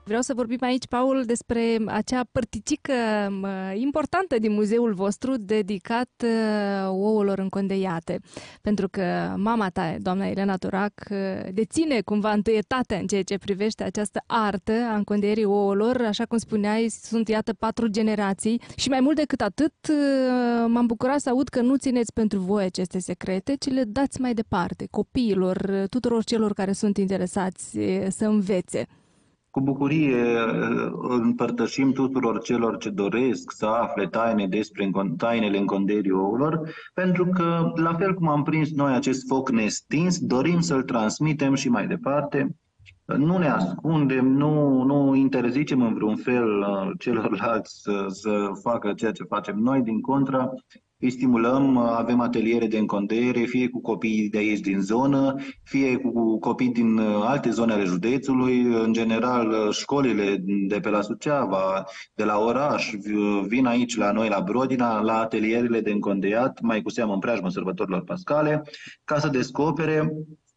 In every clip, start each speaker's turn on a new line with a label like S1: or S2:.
S1: Vreau să vorbim aici, Paul, despre acea părticică importantă din muzeul vostru dedicat ouălor încondeiate. Pentru că mama ta, doamna Elena Turac, deține cumva întâietatea în ceea ce privește această artă a încondeierii ouălor. Așa cum spuneai, sunt iată 4 generații și mai mult decât atât m-am bucurat să aud că nu țineți pentru voi aceste secrete, ci le dați mai departe copiilor, tuturor celor care sunt interesați să învețe.
S2: Cu bucurie împărtășim tuturor celor ce doresc să afle tainele înconderii ouălor, pentru că, la fel cum am prins noi acest foc nestins, dorim să-l transmitem și mai departe. Nu ne ascundem, nu interzicem în vreun fel celorlalți să facă ceea ce facem noi, din contră, îi stimulăm, avem ateliere de încondere, fie cu copiii de aici din zonă, fie cu copii din alte zone ale județului. În general, școlile de pe la Suceava, de la oraș, vin aici la noi, la Brodina, la atelierele de încondeiat, mai cu seamă în preajma sărbătorilor pascale, ca să descopere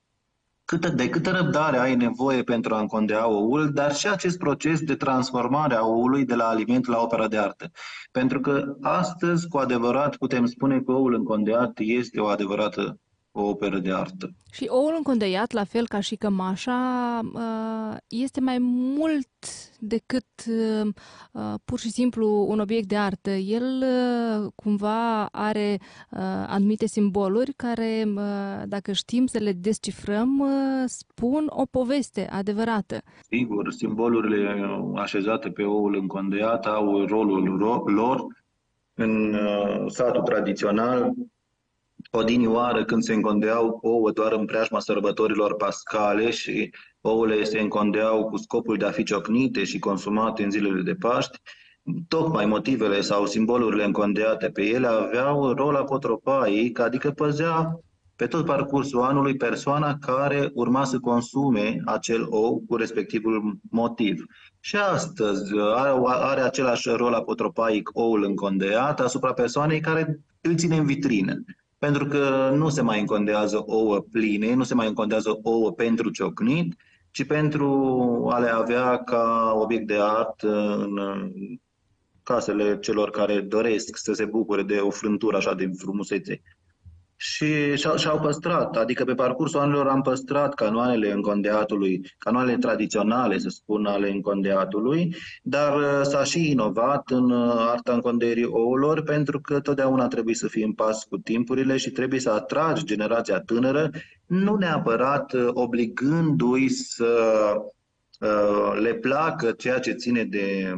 S2: de câtă răbdare ai nevoie pentru a încondea oul, dar și acest proces de transformare a oului de la aliment la operă de artă. Pentru că astăzi, cu adevărat, putem spune că oul încondeat este o adevărată operă de artă.
S1: Și oul încondeiat, la fel ca și cămașa, este mai mult decât pur și simplu un obiect de artă. El cumva are anumite simboluri care, dacă știm să le descifrăm, spun o poveste adevărată.
S2: Sigur, simbolurile așezate pe oul încondeat au rolul lor în satul tradițional. Odinioară, când se încondeau ouă doar în preajma sărbătorilor pascale și ouăle se încondeau cu scopul de a fi ciocnite și consumate în zilele de Paști, tocmai motivele sau simbolurile încondeate pe ele aveau rol apotropaic, adică păzea pe tot parcursul anului persoana care urma să consume acel ou cu respectivul motiv. Și astăzi are același rol apotropaic oul încondeat asupra persoanei care îl ține în vitrină. Pentru că nu se mai încondează ouă pline, nu se mai încondează ouă pentru ciocnit, ci pentru a le avea ca obiect de artă în casele celor care doresc să se bucure de o frântură așa de frumusețe. Și și-au păstrat, adică pe parcursul anilor am păstrat canoanele încondeatului, canoanele tradiționale, să spun, ale încondeatului, dar s-a și inovat în arta încondeierii ouălor, pentru că totdeauna trebuie să fii în pas cu timpurile și trebuie să atragi generația tânără, nu neapărat obligându-i să le placă ceea ce ține de